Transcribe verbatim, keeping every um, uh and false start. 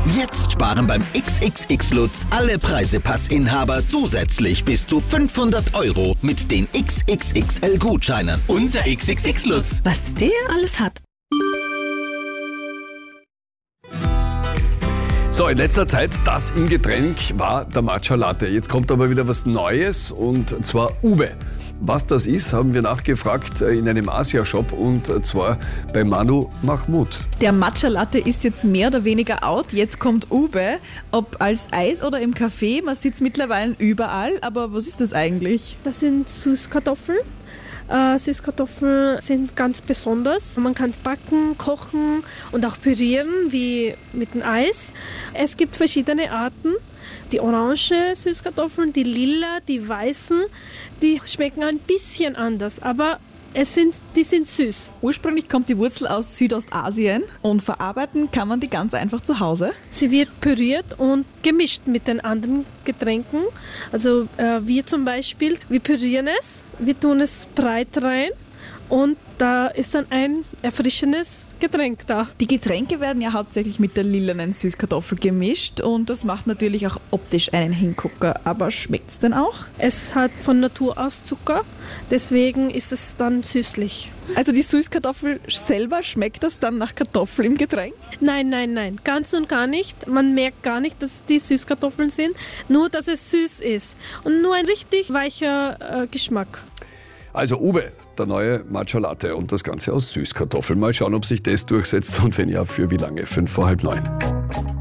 Jetzt sparen beim X X X Lutz alle Preisepassinhaber zusätzlich bis zu fünfhundert Euro mit den X X X L-Gutscheinen. Unser X X X Lutz. Was der alles hat. So, in letzter Zeit, das im Getränk war der Matcha Latte. Jetzt kommt aber wieder was Neues, und zwar Ube. Was das ist, haben wir nachgefragt in einem Asia-Shop, und zwar bei Manu Mahmoud. Der Matcha Latte ist jetzt mehr oder weniger out. Jetzt kommt Ube. Ob als Eis oder im Kaffee, man sieht es mittlerweile überall. Aber was ist das eigentlich? Das sind Süßkartoffeln. Äh, Süßkartoffeln sind ganz besonders. Man kann es backen, kochen und auch pürieren, wie mit dem Eis. Es gibt verschiedene Arten. Die orange Süßkartoffeln, die lila, die weißen, die schmecken ein bisschen anders, aber es sind, die sind süß. Ursprünglich kommt die Wurzel aus Südostasien und verarbeiten kann man die ganz einfach zu Hause. Sie wird püriert und gemischt mit den anderen Getränken. Also äh, wir zum Beispiel, wir pürieren es, wir tun es breit rein und da ist dann ein erfrischendes Getränk da. Die Getränke werden ja hauptsächlich mit der lilanen Süßkartoffel gemischt und das macht natürlich auch optisch einen Hingucker. Aber schmeckt es denn auch? Es hat von Natur aus Zucker, deswegen ist es dann süßlich. Also die Süßkartoffel selber, schmeckt das dann nach Kartoffel im Getränk? Nein, nein, nein, ganz und gar nicht. Man merkt gar nicht, dass die Süßkartoffeln sind, nur dass es süß ist und nur ein richtig weicher äh, Geschmack. Also Ube, der neue Matcha Latte, und das Ganze aus Süßkartoffeln. Mal schauen, ob sich das durchsetzt, und wenn ja, für wie lange? Fünf vor halb neun.